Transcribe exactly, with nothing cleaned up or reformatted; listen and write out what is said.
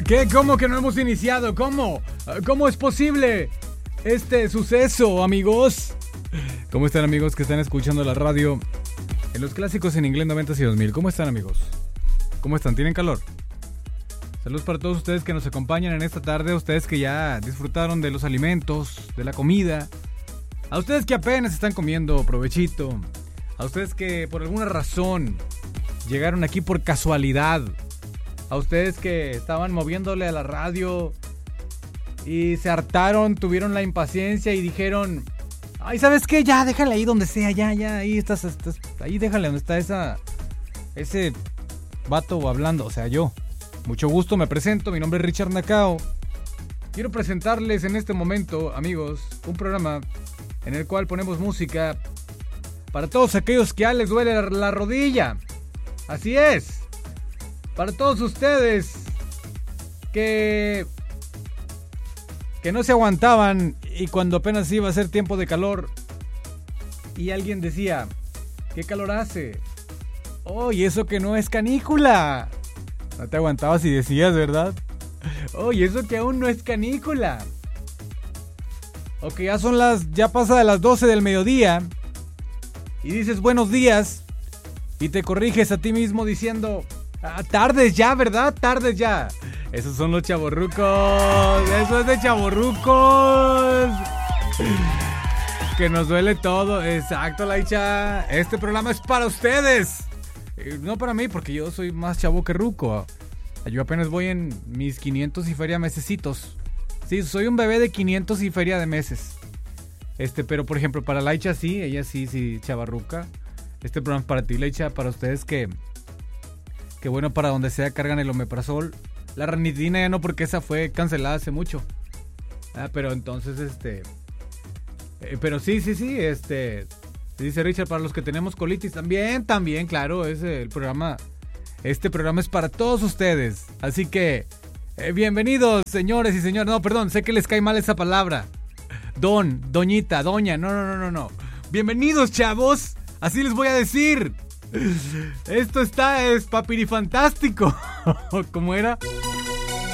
¿Qué? ¿Cómo que no hemos iniciado? ¿Cómo? ¿Cómo es posible este suceso, amigos? ¿Cómo están, amigos que están escuchando la radio en los clásicos en inglés noventa y dos mil? ¿Cómo están, amigos? ¿Cómo están? ¿Tienen calor? Saludos para todos ustedes que nos acompañan en esta tarde, a ustedes que ya disfrutaron de los alimentos, de la comida, a ustedes que apenas están comiendo, provechito, a ustedes que por alguna razón llegaron aquí por casualidad, a ustedes que estaban moviéndole a la radio y se hartaron, tuvieron la impaciencia y dijeron: ay, ¿sabes qué? Ya, déjale ahí donde sea, ya, ya, ahí estás, estás ahí déjale donde está esa, ese vato hablando, o sea, yo. Mucho gusto, me presento, mi nombre es Richard Nacao. Quiero presentarles en este momento, amigos, un programa en el cual ponemos música para todos aquellos que ya les duele la, la rodilla. Así es. Para todos ustedes que, que no se aguantaban y cuando apenas iba a ser tiempo de calor y alguien decía: ¿qué calor hace? Oh, y eso que no es canícula. No te aguantabas y decías, ¿verdad? Oh, y eso que aún no es canícula. O que ya son las, ya pasa de las doce del mediodía y dices buenos días y te corriges a ti mismo diciendo: ah, tardes ya, ¿verdad? Tardes ya. Esos son los chavorrucos. Eso es de chavorrucos. Que nos duele todo. Exacto, Laicha. Este programa es para ustedes. No para mí, porque yo soy más chavo que ruco. Yo apenas voy en mis quinientos y feria mesecitos. Sí, soy un bebé de quinientos y feria de meses. Este, pero por ejemplo, para Laicha sí, ella sí, sí, chavarruca. Este programa es para ti, Laicha, para ustedes que... Que bueno, para donde sea cargan el omeprazol. La ranitidina ya no, porque esa fue cancelada hace mucho. Ah, pero entonces, este... Eh, pero sí, sí, sí, este... Dice Richard, para los que tenemos colitis, también, también, claro, es el programa, este programa es para todos ustedes, así que, eh, bienvenidos, señores y señores, no, perdón, sé que les cae mal esa palabra, don, doñita, doña, no, no, no, no, no, bienvenidos, chavos, así les voy a decir, esto está, es papirifantástico, ¿cómo era?